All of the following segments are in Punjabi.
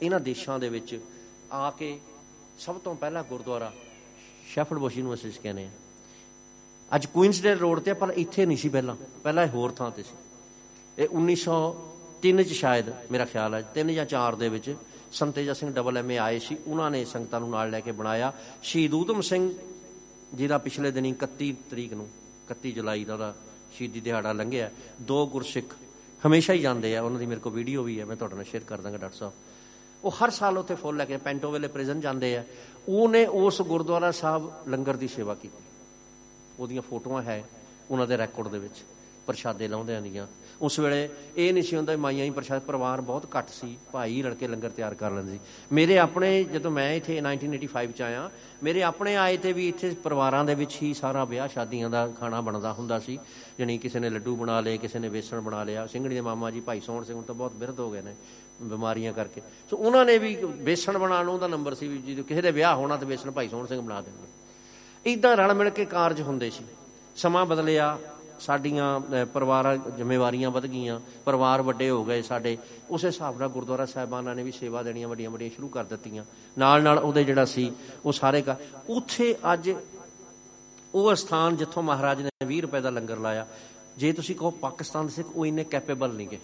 ਇਹਨਾਂ ਦੇਸ਼ਾਂ ਦੇ ਵਿੱਚ ਆ ਕੇ ਸਭ ਤੋਂ ਪਹਿਲਾਂ ਗੁਰਦੁਆਰਾ ਸ਼ੈਫਰਡ ਬੁਸ਼ ਜਿਹਨੂੰ ਅਸੀਂ ਕਹਿੰਦੇ ਹਾਂ ਅੱਜ ਕੁਈਨਸਡੇਲ ਰੋਡ 'ਤੇ, ਪਰ ਇੱਥੇ ਨਹੀਂ ਸੀ ਪਹਿਲਾਂ ਇਹ ਹੋਰ ਥਾਂ 'ਤੇ ਸੀ। ਇਹ 1903 'ਚ ਸ਼ਾਇਦ ਮੇਰਾ ਖਿਆਲ ਹੈ 3 ਜਾਂ 4 ਦੇ ਵਿੱਚ ਸੰਤ ਤੇਜਾ ਸਿੰਘ MA ਆਏ ਸੀ, ਉਹਨਾਂ ਨੇ ਸੰਗਤਾਂ ਨੂੰ ਨਾਲ ਲੈ ਕੇ ਬਣਾਇਆ। ਸ਼ਹੀਦ ਊਧਮ ਸਿੰਘ ਜਿਹਦਾ ਪਿਛਲੇ ਦਿਨੀ 31 ਜੁਲਾਈ ਦਾ ਉਹਦਾ ਸ਼ਹੀਦੀ ਦਿਹਾੜਾ ਲੰਘਿਆ। 2 ਗੁਰਸਿੱਖ ਹਮੇਸ਼ਾ ਹੀ ਜਾਂਦੇ ਆ, ਉਹਨਾਂ ਦੀ ਮੇਰੇ ਕੋਲ ਵੀਡੀਓ ਵੀ ਹੈ, ਮੈਂ ਤੁਹਾਡੇ ਨਾਲ ਸ਼ੇਅਰ ਕਰ ਦਾਂਗਾ ਡਾਕਟਰ ਸਾਹਿਬ। ਉਹ ਹਰ ਸਾਲ ਉੱਥੇ ਫੁੱਲ ਲੈ ਕੇ ਪੈਂਟੋ ਵੇਲੇ ਪ੍ਰਿਜ਼ਨ ਜਾਂਦੇ ਆ। ਉਹਨੇ ਉਸ ਗੁਰਦੁਆਰਾ ਸਾਹਿਬ ਲੰਗਰ ਦੀ ਸੇਵਾ ਕੀਤੀ, ਉਹਦੀਆਂ ਫੋਟੋਆਂ ਹੈ ਉਹਨਾਂ ਦੇ ਰੈਕੋਰਡ ਦੇ ਵਿੱਚ ਪ੍ਰਸ਼ਾਦੇ ਲਾਉਂਦਿਆਂ ਦੀਆਂ। ਉਸ ਵੇਲੇ ਇਹ ਨਹੀਂ ਸੀ ਹੁੰਦਾ ਮਾਈਆਂ ਹੀ ਪ੍ਰਸ਼ਾਦ, ਪਰਿਵਾਰ ਬਹੁਤ ਘੱਟ ਸੀ, ਭਾਈ ਰਲ ਕੇ ਲੰਗਰ ਤਿਆਰ ਕਰ ਲੈਂਦੇ ਸੀ। ਮੇਰੇ ਆਪਣੇ ਜਦੋਂ ਮੈਂ ਇੱਥੇ 1985 'ਚ ਆਇਆ, ਮੇਰੇ ਆਪਣੇ ਆਏ 'ਤੇ ਵੀ ਇੱਥੇ ਪਰਿਵਾਰਾਂ ਦੇ ਵਿੱਚ ਹੀ ਸਾਰਾ ਵਿਆਹ ਸ਼ਾਦੀਆਂ ਦਾ ਖਾਣਾ ਬਣਦਾ ਹੁੰਦਾ ਸੀ। ਜਾਣੀ ਕਿਸੇ ਨੇ ਲੱਡੂ ਬਣਾ ਲਏ, ਕਿਸੇ ਨੇ ਵੇਸਣ ਬਣਾ ਲਿਆ। ਸਿੰਘਣੀ ਦੇ ਮਾਮਾ ਜੀ ਭਾਈ ਸੋਹਣ ਸਿੰਘ ਹੁਣ ਤਾਂ ਬਹੁਤ ਬਿਰਧ ਹੋ ਗਏ ਨੇ ਬਿਮਾਰੀਆਂ ਕਰਕੇ, ਸੋ ਉਹਨਾਂ ਨੇ ਵੀ ਵੇਸਣ ਬਣਾਉਣ ਨੂੰ ਉਹਦਾ ਨੰਬਰ ਸੀ ਵੀ ਜਦੋਂ ਕਿਸੇ ਦੇ ਵਿਆਹ ਹੋਣਾ ਤਾਂ ਵੇਸਣ ਭਾਈ ਸੋਹਣ ਸਿੰਘ ਬਣਾ ਦੇਣਗੇ। ਇੱਦਾਂ ਰਲ ਮਿਲ ਕੇ ਕਾਰਜ ਹੁੰਦੇ ਸੀ। ਸਮਾਂ ਬਦਲਿਆ, ਸਾਡੀਆਂ ਪਰਿਵਾਰਾਂ ਜ਼ਿੰਮੇਵਾਰੀਆਂ ਵੱਧ ਗਈਆਂ, ਪਰਿਵਾਰ ਵੱਡੇ ਹੋ ਗਏ ਸਾਡੇ, ਉਸ ਹਿਸਾਬ ਨਾਲ ਗੁਰਦੁਆਰਾ ਸਾਹਿਬਾਨਾਂ ਨੇ ਵੀ ਸੇਵਾ ਦੇਣੀਆਂ ਵੱਡੀਆਂ ਸ਼ੁਰੂ ਕਰ ਦਿੱਤੀਆਂ। ਨਾਲ ਉਹਦੇ ਜਿਹੜਾ ਸੀ ਉਹ ਸਾਰੇ ਉੱਥੇ ਅੱਜ ਉਹ ਸਥਾਨ ਜਿੱਥੋਂ ਮਹਾਰਾਜ ਨੇ 20 ਰੁਪਏ ਦਾ ਲੰਗਰ ਲਾਇਆ। ਜੇ ਤੁਸੀਂ ਕਹੋ ਪਾਕਿਸਤਾਨ ਦੇ ਸਿੱਖ ਉਹ ਇੰਨੇ ਕੈਪੇਬਲ ਨਹੀਂ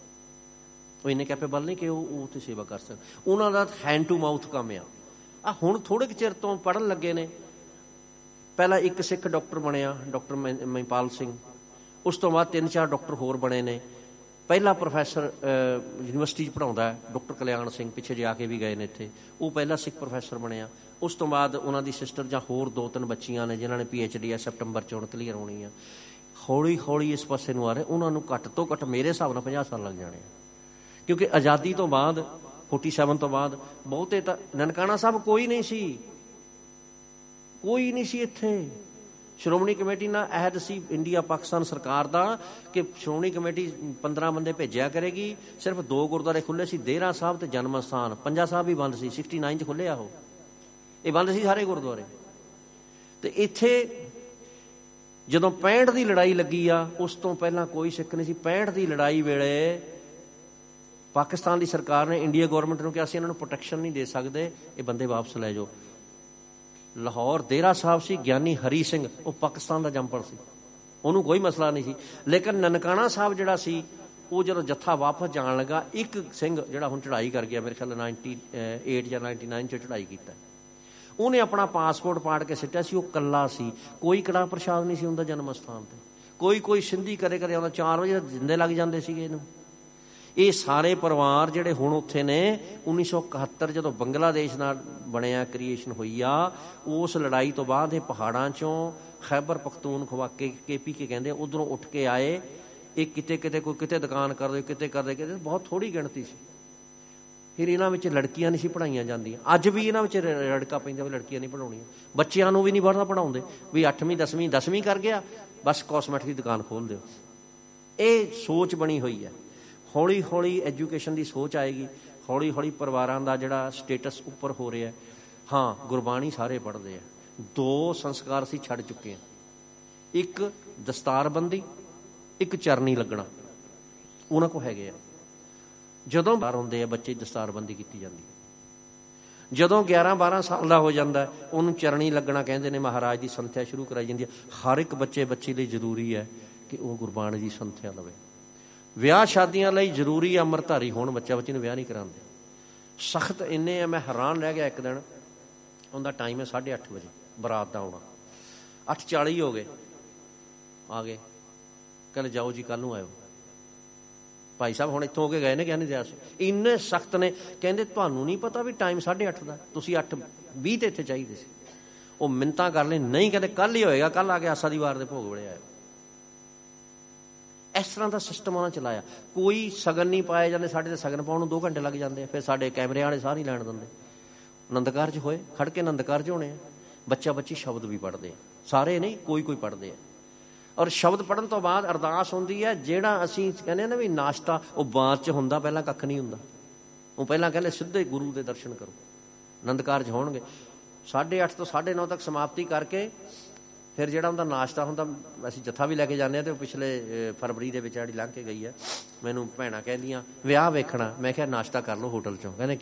ਕਿ ਉਹ ਉੱਥੇ ਸੇਵਾ ਕਰ ਸਕਣ। ਉਹਨਾਂ ਦਾ ਹੈਂਡ ਟੂ ਮਾਊਥ ਕੰਮ ਆ। ਹੁਣ ਥੋੜ੍ਹੇ ਕੁ ਚਿਰ ਤੋਂ ਪੜ੍ਹਨ ਲੱਗੇ ਨੇ। ਪਹਿਲਾਂ ਇੱਕ ਸਿੱਖ ਡਾਕਟਰ ਬਣਿਆ, ਡਾਕਟਰ ਮਹਿਪਾਲ ਸਿੰਘ। ਉਸ ਤੋਂ ਬਾਅਦ 3-4 ਡਾਕਟਰ ਹੋਰ ਬਣੇ ਨੇ। ਪਹਿਲਾ ਪ੍ਰੋਫੈਸਰ ਯੂਨੀਵਰਸਿਟੀ 'ਚ ਪੜ੍ਹਾਉਂਦਾ ਡਾਕਟਰ ਕਲਿਆਣ ਸਿੰਘ, ਪਿੱਛੇ ਜੇ ਆ ਕੇ ਵੀ ਗਏ ਨੇ ਇੱਥੇ, ਉਹ ਪਹਿਲਾ ਸਿੱਖ ਪ੍ਰੋਫੈਸਰ ਬਣਿਆ। ਉਸ ਤੋਂ ਬਾਅਦ ਉਹਨਾਂ ਦੀ ਸਿਸਟਰ ਜਾਂ ਹੋਰ 2-3 ਬੱਚੀਆਂ ਨੇ ਜਿਨ੍ਹਾਂ ਨੇ PhD ਸੈਪਟੰਬਰ 'ਚ ਹੁਣ ਕਲੀਅਰ ਹੋਣੀ ਆ। ਹੌਲੀ ਇਸ ਪਾਸੇ ਨੂੰ ਆ ਰਹੇ। ਉਹਨਾਂ ਨੂੰ ਘੱਟ ਤੋਂ ਘੱਟ ਮੇਰੇ ਹਿਸਾਬ ਨਾਲ 50 ਸਾਲ ਲੱਗ ਜਾਣੇ ਆ, ਕਿਉਂਕਿ ਆਜ਼ਾਦੀ ਤੋਂ ਬਾਅਦ 47 ਤੋਂ ਬਾਅਦ ਬਹੁਤੇ ਤਾਂ ਨਨਕਾਣਾ ਸਾਹਿਬ ਕੋਈ ਨਹੀਂ ਸੀ ਇੱਥੇ। ਸ਼੍ਰੋਮਣੀ ਕਮੇਟੀ ਨਾਲ ਅਹਿਦ ਸੀ ਇੰਡੀਆ ਪਾਕਿਸਤਾਨ ਸਰਕਾਰ ਦਾ ਕਿ ਸ਼੍ਰੋਮਣੀ ਕਮੇਟੀ 15 ਬੰਦੇ ਭੇਜਿਆ ਕਰੇਗੀ। ਸਿਰਫ 2 ਗੁਰਦੁਆਰੇ ਖੁੱਲ੍ਹੇ ਸੀ, ਦੇਹਰਾ ਸਾਹਿਬ ਤੇ ਜਨਮ ਅਸਥਾਨ। ਪੰਜਾ ਸਾਹਿਬ ਵੀ ਬੰਦ ਸੀ, 69 'ਚ ਖੁੱਲ੍ਹਿਆ ਉਹ, ਇਹ ਬੰਦ ਸੀ ਸਾਰੇ ਗੁਰਦੁਆਰੇ। ਤੇ ਇੱਥੇ ਜਦੋਂ 65 ਦੀ ਲੜਾਈ ਲੱਗੀ ਆ, ਉਸ ਤੋਂ ਪਹਿਲਾਂ ਕੋਈ ਸਿੱਖ ਨਹੀਂ ਸੀ। 65 ਦੀ ਲੜਾਈ ਵੇਲੇ ਪਾਕਿਸਤਾਨ ਦੀ ਸਰਕਾਰ ਨੇ ਇੰਡੀਆ ਗੌਰਮੈਂਟ ਨੂੰ ਕਿਹਾ ਅਸੀਂ ਇਹਨਾਂ ਨੂੰ ਪ੍ਰੋਟੈਕਸ਼ਨ ਨਹੀਂ ਦੇ ਸਕਦੇ, ਇਹ ਬੰਦੇ ਵਾਪਸ ਲੈ ਜਾਓ। ਲਾਹੌਰ ਦੇਹਰਾ ਸਾਹਿਬ ਸੀ, ਗਿਆਨੀ ਹਰੀ ਸਿੰਘ, ਉਹ ਪਾਕਿਸਤਾਨ ਦਾ ਜੰਪਲ ਸੀ, ਉਹਨੂੰ ਕੋਈ ਮਸਲਾ ਨਹੀਂ ਸੀ। ਲੇਕਿਨ ਨਨਕਾਣਾ ਸਾਹਿਬ ਜਿਹੜਾ ਸੀ, ਉਹ ਜਦੋਂ ਜੱਥਾ ਵਾਪਸ ਜਾਣ ਲੱਗਾ, ਇੱਕ ਸਿੰਘ ਜਿਹੜਾ ਹੁਣ ਚੜ੍ਹਾਈ ਕਰ ਗਿਆ, ਮੇਰੇ ਖਿਆਲ 98 ਜਾਂ 99 'ਚ ਚੜ੍ਹਾਈ ਕੀਤਾ, ਉਹਨੇ ਆਪਣਾ ਪਾਸਪੋਰਟ ਪਾੜ ਕੇ ਸਿੱਟਿਆ ਸੀ। ਉਹ ਇਕੱਲਾ ਸੀ, ਕੋਈ ਕੜਾਹ ਪ੍ਰਸ਼ਾਦ ਨਹੀਂ ਸੀ ਹੁੰਦਾ ਜਨਮ ਅਸਥਾਨ 'ਤੇ। ਕੋਈ ਸਿੰਧੀ ਕਦੇ ਆਉਂਦਾ, 4 ਵਜੇ ਜਿੰਦੇ ਲੱਗ ਜਾਂਦੇ ਸੀਗੇ ਇਹਨੂੰ। ਇਹ ਸਾਰੇ ਪਰਿਵਾਰ ਜਿਹੜੇ ਹੁਣ ਉੱਥੇ ਨੇ, 1971 ਜਦੋਂ ਬੰਗਲਾਦੇਸ਼ ਨਾਲ ਬਣਿਆ ਕ੍ਰੀਏਸ਼ਨ ਹੋਈ ਆ, ਉਸ ਲੜਾਈ ਤੋਂ ਬਾਅਦ ਇਹ ਪਹਾੜਾਂ 'ਚੋਂ ਖੈਬਰ ਪਖਤੂਨਖਵਾ KPK ਕਹਿੰਦੇ, ਉੱਧਰੋਂ ਉੱਠ ਕੇ ਆਏ। ਇਹ ਕਿਤੇ ਕੋਈ ਕਿਤੇ ਦੁਕਾਨ ਕਰਦੇ, ਕਿਤੇ ਬਹੁਤ ਥੋੜ੍ਹੀ ਗਿਣਤੀ ਸੀ। ਫਿਰ ਇਹਨਾਂ ਵਿੱਚ ਲੜਕੀਆਂ ਨਹੀਂ ਸੀ ਪੜ੍ਹਾਈਆਂ ਜਾਂਦੀਆਂ। ਅੱਜ ਵੀ ਇਹਨਾਂ ਵਿੱਚ ਰੜਕਾ ਪੈਂਦਾ ਵੀ ਲੜਕੀਆਂ ਨਹੀਂ ਪੜ੍ਹਾਉਣੀਆਂ, ਬੱਚਿਆਂ ਨੂੰ ਵੀ ਨਹੀਂ ਪੜ੍ਹਾਉਂਦੇ ਵੀ 8ਵੀਂ 10ਵੀਂ ਕਰ ਗਿਆ ਬਸ ਕਾਸਮੈਟਿਕ ਦੀ ਦੁਕਾਨ ਖੋਲ੍ਹ ਦਿਓ। ਇਹ ਸੋਚ ਬਣੀ ਹੋਈ ਹੈ। ਹੌਲੀ ਐਜੂਕੇਸ਼ਨ ਦੀ ਸੋਚ ਆਏਗੀ, ਹੌਲੀ ਪਰਿਵਾਰਾਂ ਦਾ ਜਿਹੜਾ ਸਟੇਟਸ ਉੱਪਰ ਹੋ ਰਿਹਾ। ਹਾਂ, ਗੁਰਬਾਣੀ ਸਾਰੇ ਪੜ੍ਹਦੇ ਆ। 2 ਸੰਸਕਾਰ ਅਸੀਂ ਛੱਡ ਚੁੱਕੇ ਹਾਂ, ਇੱਕ ਦਸਤਾਰਬੰਦੀ, ਇੱਕ ਚਰਨੀ ਲੱਗਣਾ, ਉਹਨਾਂ ਕੋਲ ਹੈਗੇ ਆ। ਜਦੋਂ ਬਾਹਰ ਹੁੰਦੇ ਆ ਬੱਚੇ, ਦਸਤਾਰਬੰਦੀ ਕੀਤੀ ਜਾਂਦੀ ਹੈ। ਜਦੋਂ 11-12 ਸਾਲ ਦਾ ਹੋ ਜਾਂਦਾ, ਉਹਨੂੰ ਚਰਨੀ ਲੱਗਣਾ ਕਹਿੰਦੇ ਨੇ। ਮਹਾਰਾਜ ਦੀ ਸੰਥਿਆ ਸ਼ੁਰੂ ਕਰਾਈ ਜਾਂਦੀ ਹੈ। ਹਰ ਇੱਕ ਬੱਚੀ ਲਈ ਜ਼ਰੂਰੀ ਹੈ ਕਿ ਉਹ ਗੁਰਬਾਣੀ ਦੀ ਸੰਥਿਆ ਲਵੇ। ਵਿਆਹ ਸ਼ਾਦੀਆਂ ਲਈ ਜ਼ਰੂਰੀ ਅੰਮ੍ਰਿਤਧਾਰੀ ਹੋਣ। ਬੱਚੀ ਨੂੰ ਵਿਆਹ ਨਹੀਂ ਕਰਾਉਂਦੇ, ਸਖਤ ਇੰਨੇ ਆ। ਮੈਂ ਹੈਰਾਨ ਰਹਿ ਗਿਆ। ਇੱਕ ਦਿਨ ਉਹਦਾ ਟਾਈਮ ਹੈ 8:30 ਵਜੇ ਬਰਾਤ ਦਾ ਆਉਣਾ, 8:40 ਹੋ ਗਏ, ਆ ਗਏ, ਕਹਿੰਦੇ ਜਾਓ ਜੀ ਕੱਲ੍ਹ ਨੂੰ ਆਇਓ। ਭਾਈ ਸਾਹਿਬ ਹੁਣ ਇੱਥੋਂ ਹੋ ਕੇ ਗਏ ਨੇ, ਕਹਿੰਦੇ ਦਿਆਸ ਇੰਨੇ ਸਖਤ ਨੇ। ਕਹਿੰਦੇ ਤੁਹਾਨੂੰ ਨਹੀਂ ਪਤਾ ਵੀ ਟਾਈਮ 8:30 ਦਾ, ਤੁਸੀਂ 8:20 ਤੇ ਇੱਥੇ ਚਾਹੀਦੇ ਸੀ। ਉਹ ਮਿੰਨਤਾਂ ਕਰ ਲਈ, ਨਹੀਂ ਕਹਿੰਦੇ ਕੱਲ੍ਹ ਹੀ ਹੋਏਗਾ, ਕੱਲ੍ਹ ਆ ਕੇ ਆਸਾ ਦੀ ਵਾਰ ਦੇ ਭੋਗ ਵੇਲੇ ਆਇਓ। ਇਸ ਤਰ੍ਹਾਂ ਦਾ ਸਿਸਟਮ ਉਹਨਾਂ ਚਲਾਇਆ। ਕੋਈ ਸ਼ਗਨ ਨਹੀਂ ਪਾਏ ਜਾਂਦੇ। ਸਾਡੇ ਤਾਂ ਸ਼ਗਨ ਪਾਉਣ ਨੂੰ 2 ਘੰਟੇ ਲੱਗ ਜਾਂਦੇ ਆ। ਫਿਰ ਸਾਡੇ ਕੈਮਰਿਆਂ ਵਾਲੇ ਸਾਹ ਨਹੀਂ ਲੈਣ ਦਿੰਦੇ। ਆਨੰਦ ਕਾਰਜ ਹੋਏ, ਖੜ੍ਹ ਕੇ ਆਨੰਦ ਕਾਰਜ ਹੋਣੇ ਆ। ਬੱਚੀ ਸ਼ਬਦ ਵੀ ਪੜ੍ਹਦੇ ਆ, ਸਾਰੇ ਨਹੀਂ, ਕੋਈ ਪੜ੍ਹਦੇ ਆ। ਔਰ ਸ਼ਬਦ ਪੜ੍ਹਨ ਤੋਂ ਬਾਅਦ ਅਰਦਾਸ ਹੁੰਦੀ ਹੈ। ਜਿਹੜਾ ਅਸੀਂ ਕਹਿੰਦੇ ਹਾਂ ਨਾ ਵੀ ਨਾਸ਼ਤਾ, ਉਹ ਬਾਅਦ 'ਚ ਹੁੰਦਾ, ਪਹਿਲਾਂ ਕੱਖ ਨਹੀਂ ਹੁੰਦਾ। ਉਹ ਪਹਿਲਾਂ ਕਹਿੰਦੇ ਸਿੱਧੇ ਗੁਰੂ ਦੇ ਦਰਸ਼ਨ ਕਰੋ। ਆਨੰਦ ਕਾਰਜ ਹੋਣਗੇ 8:30 ਤੋਂ 9:30 ਤੱਕ ਸਮਾਪਤੀ ਕਰਕੇ ਫਿਰ ਜਿਹੜਾ ਉਹਦਾ ਨਾਸ਼ਤਾ ਹੁੰਦਾ। ਅਸੀਂ ਜੱਥਾ ਵੀ ਲੈ ਕੇ ਜਾਂਦੇ ਹਾਂ, ਅਤੇ ਉਹ ਪਿਛਲੇ ਫਰਵਰੀ ਦੇ ਵਿੱਚ ਜਿਹੜੀ ਲੰਘ ਕੇ ਗਈ ਹੈ, ਮੈਨੂੰ ਭੈਣਾਂ ਕਹਿੰਦੀਆਂ ਵਿਆਹ ਵੇਖਣਾ। ਮੈਂ ਕਿਹਾ ਨਾਸ਼ਤਾ ਕਰ ਲਓ ਹੋਟਲ 'ਚੋਂ। ਕਹਿੰਦੇ